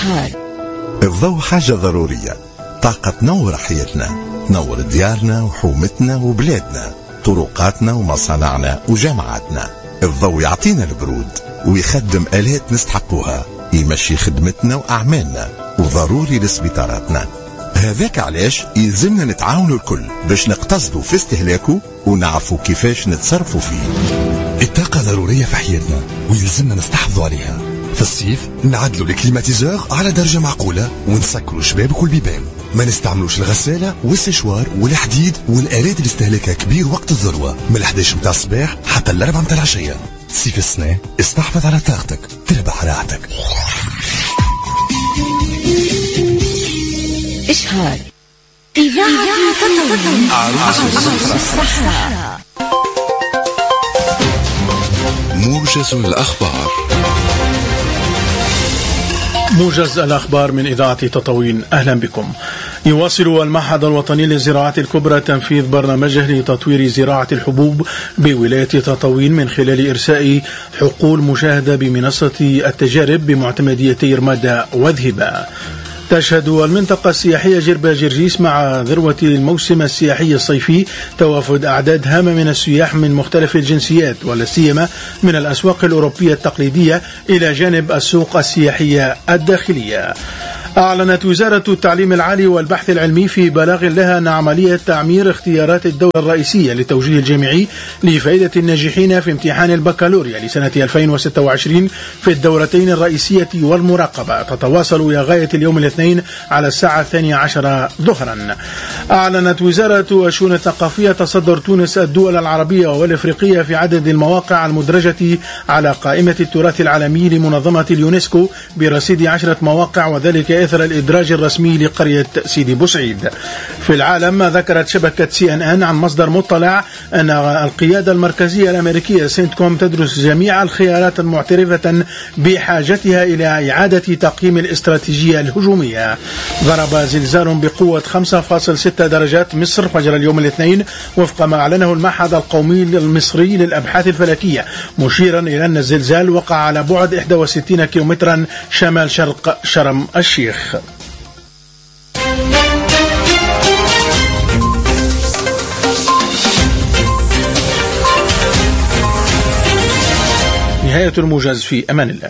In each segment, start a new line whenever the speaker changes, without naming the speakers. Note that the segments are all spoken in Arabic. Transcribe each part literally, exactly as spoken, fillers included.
إشهار.
الضوء حاجة ضرورية، طاقة تنور حياتنا، تنور ديارنا وحومتنا وبلادنا، طرقاتنا ومصانعنا وجامعاتنا. الضوء يعطينا البرود ويخدم آلات نستحقوها، يمشي خدمتنا وأعمالنا، وضروري لسبيطاراتنا. هذاك علاش يلزمنا نتعاونوا الكل باش نقتصدوا في استهلاكه ونعرفوا كيفاش نتصرفوا فيه.
الطاقة ضرورية في حياتنا ويلزمنا نستحفظوا عليها. في الصيف نعدلوا الكليماتيزور على درجة معقولة ونسكروا الشبابك والبيبان. ما نستعملوش الغسالة والسشوار والحديد والآلات اللي استهلاكها كبير وقت الذروة من الحداش متاع الصباح حتى الأربعة متاع العشية. صيف السنة استحفظ على طاقتك تربح راحتك.
إشهار. إذاعة تطوين عروس الصحراء.
موجز الأخبار.
موجز الأخبار من إذاعة تطوين، أهلا بكم. يواصل المعهد الوطني للزراعة الكبرى تنفيذ برنامجه لتطوير زراعة الحبوب بولاية تطوين من خلال إرساء حقول مشاهدة بمنصة التجارب بمعتمديتي رمادة وذهبة. تشهد المنطقة السياحية جربة جرجيس مع ذروة الموسم السياحي الصيفي توافد أعداد هامة من السياح من مختلف الجنسيات ولا سيما من الأسواق الأوروبية التقليدية إلى جانب السوق السياحية الداخلية. أعلنت وزارة التعليم العالي والبحث العلمي في بلاغ لها أن عملية تعمير اختيارات الدورة الرئيسية للتوجيه الجامعي لفائدة الناجحين في امتحان البكالوريا لسنة ألفين وستة وعشرين في الدورتين الرئيسية والمراقبة تتواصل إلى غاية اليوم الاثنين على الساعة الثانية عشرة ظهرا. أعلنت وزارة الشؤون الثقافية تصدر تونس الدول العربية والإفريقية في عدد المواقع المدرجة على قائمة التراث العالمي لمنظمة اليونسكو برصيد عشرة مواقع، وذلك إثر الإدراج الرسمي لقرية سيدي بوسعيد. في العالم ذكرت شبكة سي إن إن عن مصدر مطلع أن القيادة المركزية الأمريكية سينتكوم تدرس جميع الخيارات المعترفة بحاجتها إلى إعادة تقييم الاستراتيجية الهجومية. ضرب زلزال بقوة خمسة فاصلة ستة درجات مصر فجر اليوم الاثنين وفق ما أعلنه المعهد القومي المصري للأبحاث الفلكية، مشيرا إلى أن الزلزال وقع على بعد واحد وستين كيلومترا شمال شرق شرم الشيخ. نهاية الموجز، في أمان الله.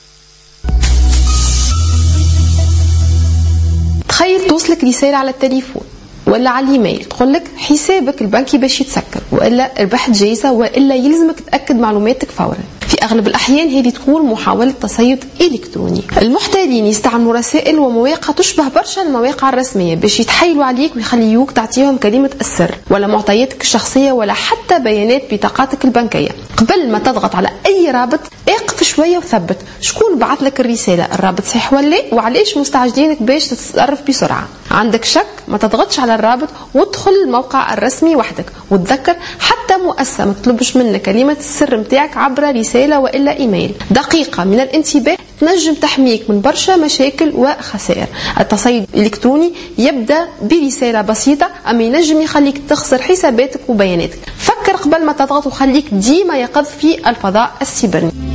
تخيل توصلك رسالة على التليفون ولا على الايميل تقول لك حسابك البنكي باش يتسكر، والا ربحت جائزة، والا يلزمك تأكد معلوماتك فورا. في أغلب الأحيان هذه تكون محاولة تصيد إلكتروني. المحتالين يستعملوا رسائل ومواقع تشبه برشا المواقع الرسمية باش يتحايلوا عليك ويخليوك تعطيهم كلمة السر ولا معطياتك الشخصية ولا حتى بيانات بطاقاتك البنكية. قبل ما تضغط على أي رابط اقف شوية وثبت شكون بعث لك الرسالة، الرابط صحيح ولا وعليش مستعجلينك باش تتصرف بسرعة. عندك شك ما تضغطش على الرابط وادخل الموقع الرسمي وحدك، وتذكر حتى مؤسسة ما تطلبش منك كلمة السر متاعك عبر رسالة وإلا إيميل. دقيقة من الانتباه تنجم تحميك من برشا مشاكل وخسائر. التصيد الإلكتروني يبدأ برسالة بسيطة أما ينجم يخليك تخسر حساباتك وبياناتك. فكر قبل ما تضغط وخليك ديما يقظ في الفضاء السيبراني.